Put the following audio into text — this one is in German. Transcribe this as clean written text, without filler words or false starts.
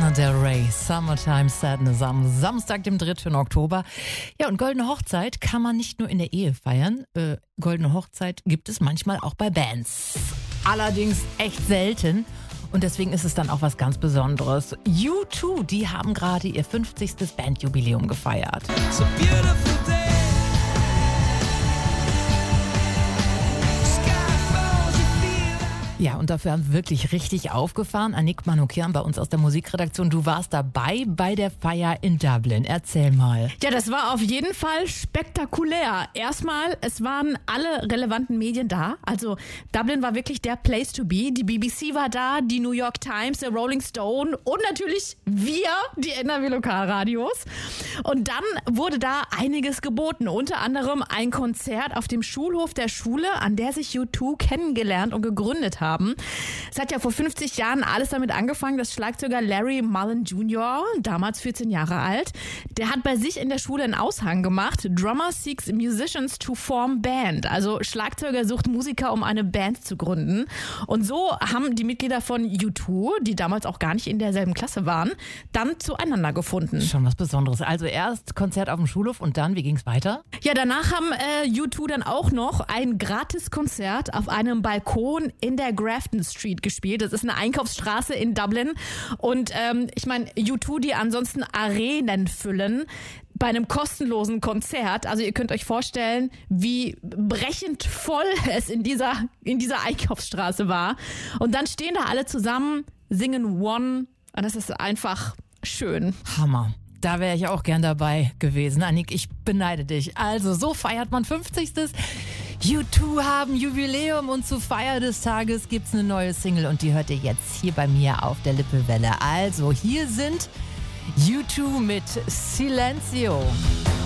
Lana Del Rey, Summertime Sadness am Samstag, dem 3. Oktober. Ja, und Goldene Hochzeit kann man nicht nur in der Ehe feiern. Goldene Hochzeit gibt es manchmal auch bei Bands. Allerdings echt selten. Und deswegen ist es dann auch was ganz Besonderes. U2, die haben gerade ihr 50. Bandjubiläum gefeiert. It's a beautiful day. Ja, und dafür haben wir wirklich richtig aufgefahren. Anik Manoukian bei uns aus der Musikredaktion. Du warst dabei bei der Feier in Dublin. Erzähl mal. Ja, das war auf jeden Fall spektakulär. Erstmal, es waren alle relevanten Medien da. Also Dublin war wirklich der Place to be. Die BBC war da, die New York Times, der Rolling Stone und natürlich wir, die NRW Lokalradios. Und dann wurde da einiges geboten. Unter anderem ein Konzert auf dem Schulhof der Schule, an der sich U2 kennengelernt und gegründet haben. Es hat ja vor 50 Jahren alles damit angefangen, dass Schlagzeuger Larry Mullen Jr., damals 14 Jahre alt, der hat bei sich in der Schule einen Aushang gemacht: Drummer seeks musicians to form band. Also Schlagzeuger sucht Musiker, um eine Band zu gründen. Und so haben die Mitglieder von U2, die damals auch gar nicht in derselben Klasse waren, dann zueinander gefunden. Schon was Besonderes. Also erst Konzert auf dem Schulhof und dann, wie ging's weiter? Ja, danach haben U2 dann auch noch ein Gratiskonzert auf einem Balkon in der Grafton Street gespielt. Das ist eine Einkaufsstraße in Dublin. Und ich meine, U2, die ansonsten Arenen füllen, bei einem kostenlosen Konzert. Also ihr könnt euch vorstellen, wie brechend voll es in dieser Einkaufsstraße war. Und dann stehen da alle zusammen, singen One. Und das ist einfach schön. Hammer. Da wäre ich auch gern dabei gewesen. Anik, ich beneide dich. Also, so feiert man 50. U2 haben Jubiläum und zur Feier des Tages gibt's eine neue Single und die hört ihr jetzt hier bei mir auf der Lippewelle. Also, hier sind U2 mit Silencio.